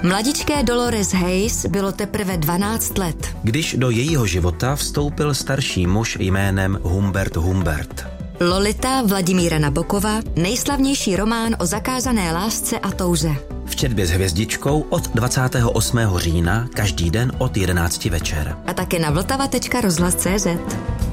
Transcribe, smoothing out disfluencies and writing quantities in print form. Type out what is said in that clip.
Mladičké Dolores Hayes bylo teprve 12 let, když do jejího života vstoupil starší muž jménem Humbert Humbert. Lolita Vladimíra Nabokova, nejslavnější román o zakázané lásce a touze. V četbě s hvězdičkou od 28. října každý den od 11 večer. A také na vltava.rozhlas.cz.